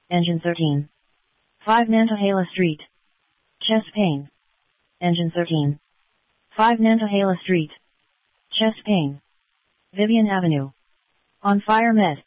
Engine 13. 5 Nantahala Street. Chest pain. Engine 13. 5 Nantahala Street. Chest pain. Vivian Avenue. On fire med.